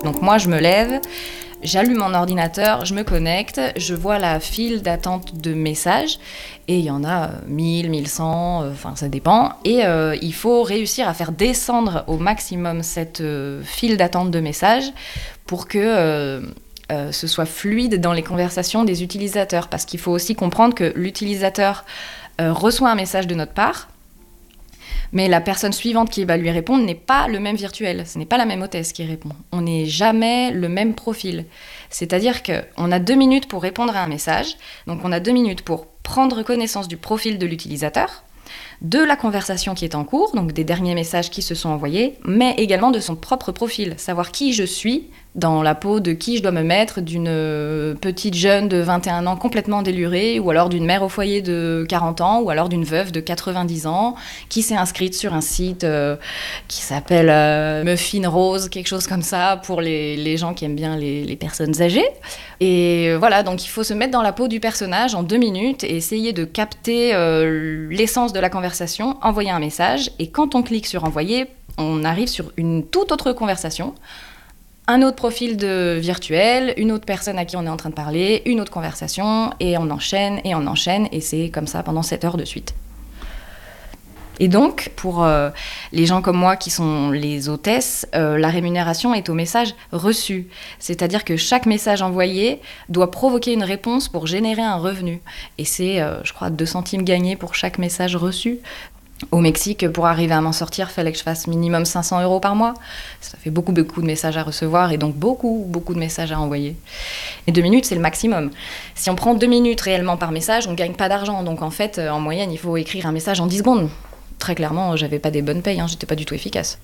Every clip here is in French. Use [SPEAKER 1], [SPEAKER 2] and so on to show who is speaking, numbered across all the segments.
[SPEAKER 1] Donc moi, je me lève, j'allume mon ordinateur, je me connecte, je vois la file d'attente de messages, et il y en a 1000, 1100, enfin ça dépend, et il faut réussir à faire descendre au maximum cette file d'attente de messages pour que ce soit fluide dans les conversations des utilisateurs, parce qu'il faut aussi comprendre que l'utilisateur reçoit un message de notre part, mais la personne suivante qui va lui répondre n'est pas le même virtuel, ce n'est pas la même hôtesse qui répond. On n'est jamais le même profil. C'est-à-dire qu'on a 2 minutes pour répondre à un message, donc on a 2 minutes pour prendre connaissance du profil de l'utilisateur, de la conversation qui est en cours, donc des derniers messages qui se sont envoyés, mais également de son propre profil, savoir qui je suis, dans la peau de qui je dois me mettre, d'une petite jeune de 21 ans complètement délurée, ou alors d'une mère au foyer de 40 ans, ou alors d'une veuve de 90 ans, qui s'est inscrite sur un site qui s'appelle Muffin Rose, quelque chose comme ça, pour les gens qui aiment bien les personnes âgées. Et voilà, donc il faut se mettre dans la peau du personnage en 2 minutes et essayer de capter l'essence de la conversation, envoyer un message, et quand on clique sur envoyer, on arrive sur une toute autre conversation, un autre profil de virtuel, une autre personne à qui on est en train de parler, une autre conversation, et on enchaîne, et c'est comme ça pendant 7 heures de suite. Et donc, pour les gens comme moi qui sont les hôtesses, la rémunération est au message reçu. C'est-à-dire que chaque message envoyé doit provoquer une réponse pour générer un revenu. Et c'est, je crois, 2 centimes gagnés pour chaque message reçu. Au Mexique, pour arriver à m'en sortir, il fallait que je fasse minimum 500 € par mois. Ça fait beaucoup de messages à recevoir et donc beaucoup de messages à envoyer. Et 2 minutes, c'est le maximum. Si on prend 2 minutes réellement par message, on ne gagne pas d'argent. Donc en fait, en moyenne, il faut écrire un message en 10 secondes. Très clairement, j'avais pas des bonnes payes, j'étais pas du tout efficace.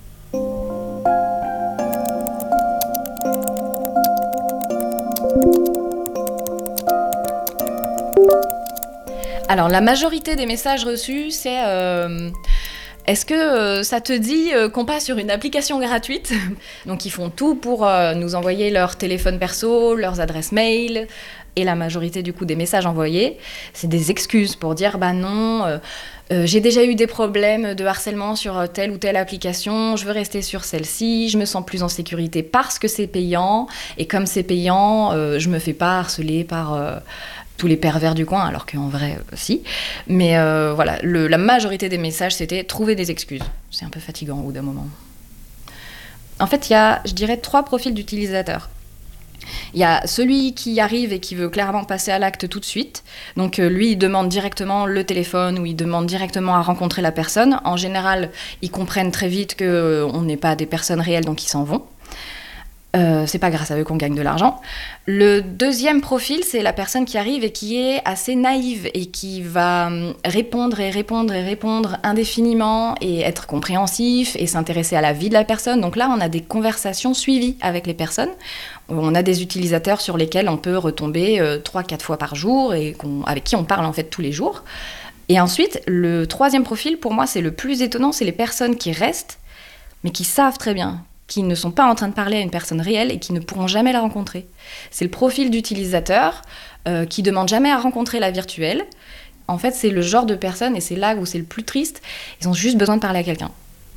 [SPEAKER 1] Alors, la majorité des messages reçus, c'est est-ce que ça te dit qu'on passe sur une application gratuite ? Donc, ils font tout pour nous envoyer leur téléphone perso, leurs adresses mail. Et la majorité du coup des messages envoyés, c'est des excuses pour dire bah non, j'ai déjà eu des problèmes de harcèlement sur telle ou telle application, je veux rester sur celle-ci, je me sens plus en sécurité parce que c'est payant, et comme c'est payant, je me fais pas harceler par tous les pervers du coin, alors qu'en vrai, si. Mais voilà, la majorité des messages, c'était trouver des excuses. C'est un peu fatigant au bout d'un moment. En fait, il y a, je dirais, 3 profils d'utilisateurs. Il y a celui qui arrive et qui veut clairement passer à l'acte tout de suite. Donc lui, il demande directement le téléphone ou il demande directement à rencontrer la personne. En général, ils comprennent très vite qu'on n'est pas des personnes réelles, donc ils s'en vont. C'est pas grâce à eux qu'on gagne de l'argent. Le deuxième profil, c'est la personne qui arrive et qui est assez naïve et qui va répondre indéfiniment et être compréhensif et s'intéresser à la vie de la personne. Donc là, on a des conversations suivies avec les personnes. On a des utilisateurs sur lesquels on peut retomber 3-4 fois par jour et avec qui on parle en fait tous les jours. Et ensuite, le troisième profil, pour moi, c'est le plus étonnant, c'est les personnes qui restent, mais qui savent très bien, qui ne sont pas en train de parler à une personne réelle et qui ne pourront jamais la rencontrer. C'est le profil d'utilisateur qui ne demande jamais à rencontrer la virtuelle. En fait, c'est le genre de personne, et c'est là où c'est le plus triste, ils ont juste besoin de parler à quelqu'un.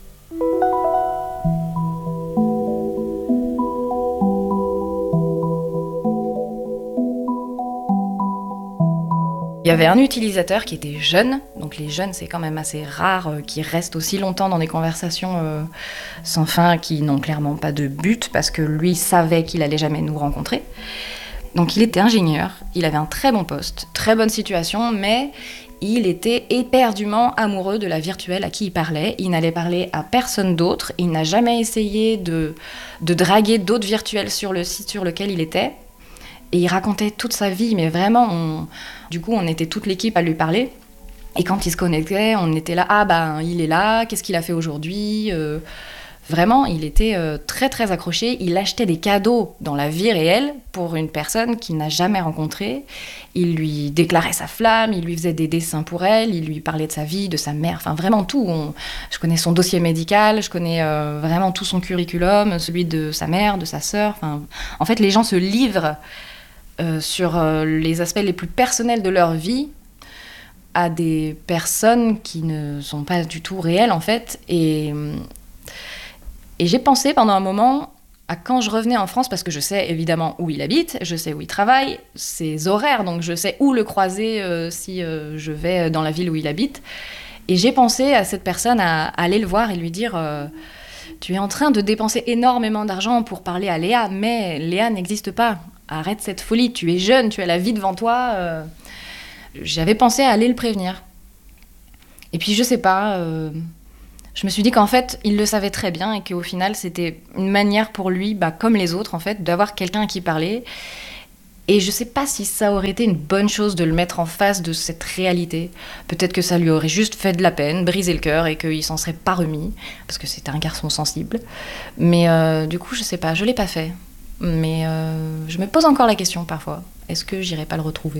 [SPEAKER 1] Il y avait un utilisateur qui était jeune, donc les jeunes c'est quand même assez rare qui restent aussi longtemps dans des conversations sans fin, qui n'ont clairement pas de but, parce que lui savait qu'il allait jamais nous rencontrer. Donc il était ingénieur, il avait un très bon poste, très bonne situation, mais il était éperdument amoureux de la virtuelle à qui il parlait. Il n'allait parler à personne d'autre, il n'a jamais essayé de draguer d'autres virtuels sur le site sur lequel il était. Et il racontait toute sa vie, mais vraiment, du coup, on était toute l'équipe à lui parler. Et quand il se connectait, on était là, ah ben, il est là, qu'est-ce qu'il a fait aujourd'hui ? Vraiment, il était très très accroché. Il achetait des cadeaux dans la vie réelle pour une personne qu'il n'a jamais rencontrée. Il lui déclarait sa flamme, il lui faisait des dessins pour elle, il lui parlait de sa vie, de sa mère, enfin vraiment tout. Je connais son dossier médical, je connais vraiment tout son curriculum, celui de sa mère, de sa sœur. En fait, les gens se livrent sur les aspects les plus personnels de leur vie à des personnes qui ne sont pas du tout réelles en fait. Et j'ai pensé pendant un moment, quand je revenais en France, parce que je sais évidemment où il habite, je sais où il travaille, ses horaires, donc je sais où le croiser si je vais dans la ville où il habite. Et j'ai pensé à cette personne à aller le voir et lui dire tu es en train de dépenser énormément d'argent pour parler à Léa, mais Léa n'existe pas. Arrête cette folie, tu es jeune, tu as la vie devant toi. J'avais pensé à aller le prévenir. Et puis je sais pas, je me suis dit qu'en fait, il le savait très bien et qu'au final, c'était une manière pour lui, comme les autres en fait, d'avoir quelqu'un à qui parler. Et je sais pas si ça aurait été une bonne chose de le mettre en face de cette réalité. Peut-être que ça lui aurait juste fait de la peine, brisé le cœur et qu'il s'en serait pas remis, parce que c'était un garçon sensible. Mais du coup, je sais pas, je l'ai pas fait. Mais je me pose encore la question parfois. Est-ce que j'irai pas le retrouver ?